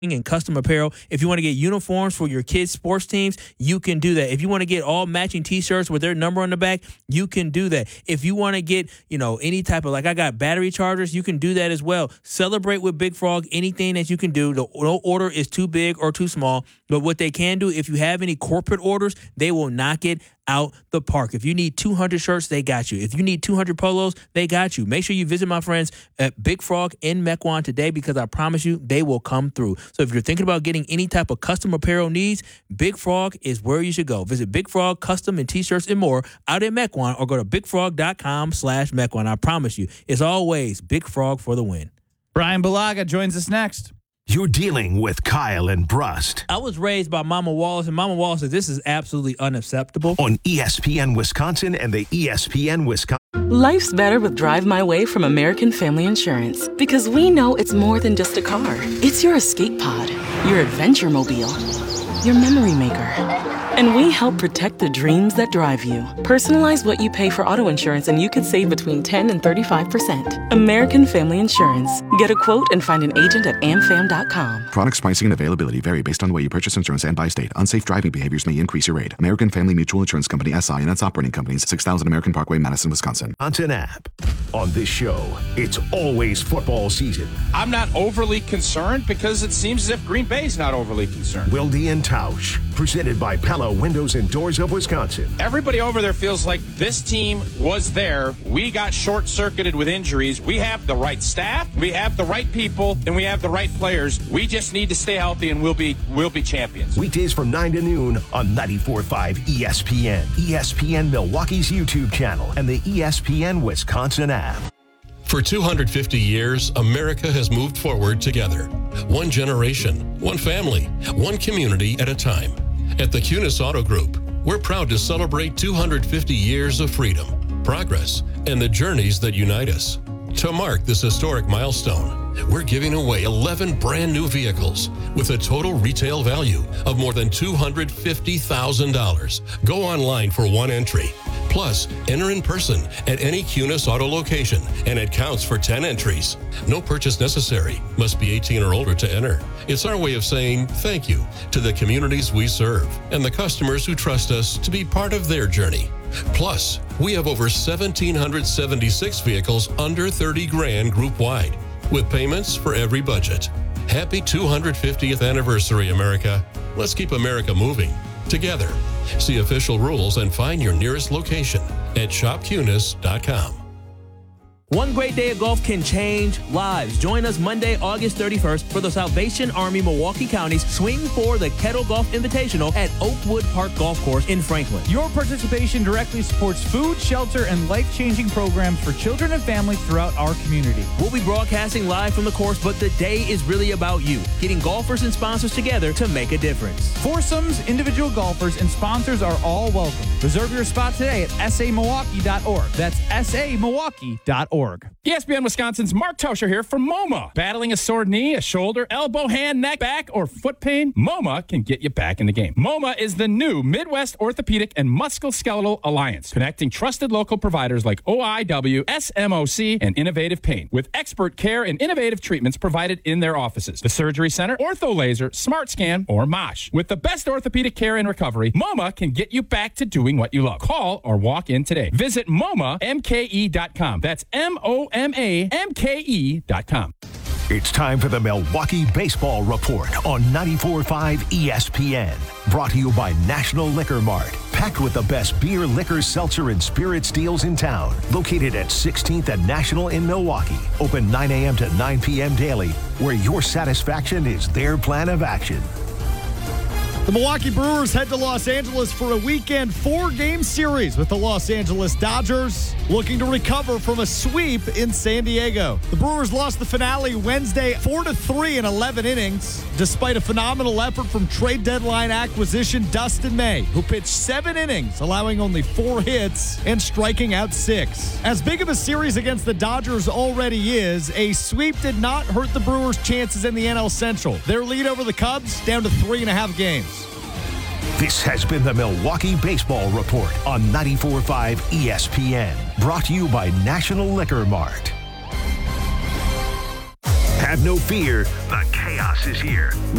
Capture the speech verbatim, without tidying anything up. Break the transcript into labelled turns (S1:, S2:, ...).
S1: and custom apparel. If you want to get uniforms for your kids' sports teams, you can do that. If you want to get all matching T-shirts with their number on the back, you can do that. If you want to get, you know, any type of, like I got battery chargers, you can do that as well. Celebrate with Big Frog, anything that you can do. The no order is too big or too small, but what they can do, if you have any corporate orders, they will knock it out the park. If you need two hundred shirts, they got you. If you need two hundred polos, they got you. Make sure you visit my friends at Big Frog in Mequon today, because I promise you they will come through. So if you're thinking about getting any type of custom apparel needs, Big Frog is where you should go. Visit Big Frog Custom and T-shirts and more out in Mequon, or go to bigfrog.com slash Mequon. I promise you, it's always Big Frog for the win.
S2: Brian Balaga joins us next.
S3: You're dealing with Kyle and Brust.
S1: I was raised by Mama Wallace, and Mama Wallace said this is absolutely unacceptable.
S3: On E S P N Wisconsin and the E S P N Wisconsin.
S4: Life's better with Drive My Way from American Family Insurance, because we know it's more than just a car. It's your escape pod, your adventure mobile, your memory maker. And we help protect the dreams that drive you. Personalize what you pay for auto insurance and you could save between ten and thirty-five percent. American Family Insurance. Get a quote and find an agent at a m fam dot com.
S5: Products, pricing, and availability vary based on the way you purchase insurance and by state. Unsafe driving behaviors may increase your rate. American Family Mutual Insurance Company, S I and its operating companies, six thousand American Parkway, Madison, Wisconsin.
S3: Wisconsin app. On this show, it's always football season.
S6: I'm not overly concerned because it seems as if Green Bay's not overly concerned.
S3: Wilde and Tausch, presented by Pella Windows and Doors of Wisconsin.
S6: Everybody over there feels like this team was there. We got short-circuited with injuries. We have the right staff, we have the right people, and we have the right players. We just need to stay healthy, and we'll be we'll be champions.
S3: Weekdays from nine to noon on ninety-four point five E S P N, E S P N Milwaukee's YouTube channel, and the E S P N Wisconsin app.
S7: For two hundred fifty years, America has moved forward together. One generation, one family, one community at a time. At the Kunis Auto Group, we're proud to celebrate two hundred fifty years of freedom, progress, and the journeys that unite us. To mark this historic milestone, we're giving away eleven brand new vehicles with a total retail value of more than two hundred fifty thousand dollars. Go online for one entry. Plus, enter in person at any Kunis Auto location, and it counts for ten entries. No purchase necessary. Must be eighteen or older to enter. It's our way of saying thank you to the communities we serve and the customers who trust us to be part of their journey. Plus, we have over one thousand seven hundred seventy-six vehicles under thirty grand group-wide, with payments for every budget. Happy two hundred fiftieth anniversary, America. Let's keep America moving together. See official rules and find your nearest location at shop kunis dot com.
S1: One great day of golf can change lives. Join us Monday, August thirty-first for the Salvation Army Milwaukee County's Swing for the Kettle Golf Invitational at Oakwood Park Golf Course in Franklin.
S2: Your participation directly supports food, shelter, and life-changing programs for children and families throughout our community.
S1: We'll be broadcasting live from the course, but the day is really about you, getting golfers and sponsors together to make a difference.
S2: Foursomes, individual golfers, and sponsors are all welcome. Reserve your spot today at s a milwaukee dot org. That's s a milwaukee dot org.
S6: E S P N Wisconsin's Mark Tauscher here from MoMA. Battling a sore knee, a shoulder, elbow, hand, neck, back, or foot pain? MoMA can get you back in the game. MoMA is the new Midwest Orthopedic and Musculoskeletal Alliance, connecting trusted local providers like O I W, S M O C, and Innovative Pain, with expert care and innovative treatments provided in their offices. The Surgery Center, Ortho Laser, Smart Scan, or MOSH. With the best orthopedic care and recovery, MoMA can get you back to doing what you love. Call or walk in today. Visit M O M A M K E dot com. That's M O M A M K E dot com.
S3: It's time for the Milwaukee Baseball Report on ninety-four point five E S P N. Brought to you by National Liquor Mart. Packed with the best beer, liquor, seltzer, and spirits deals in town. Located at sixteenth and National in Milwaukee. Open nine a.m. to nine p.m. daily, where your satisfaction is their plan of action.
S8: The Milwaukee Brewers head to Los Angeles for a weekend four-game series with the Los Angeles Dodgers, looking to recover from a sweep in San Diego. The Brewers lost the finale Wednesday four to three in eleven innings, despite a phenomenal effort from trade deadline acquisition Dustin May, who pitched seven innings, allowing only four hits and striking out six. As big of a series against the Dodgers already is, a sweep did not hurt the Brewers' chances in the N L Central. Their lead over the Cubs down to three and a half games.
S3: This has been the Milwaukee Baseball Report on ninety-four point five E S P N. Brought to you by National Liquor Mart. Have no fear, the chaos is here.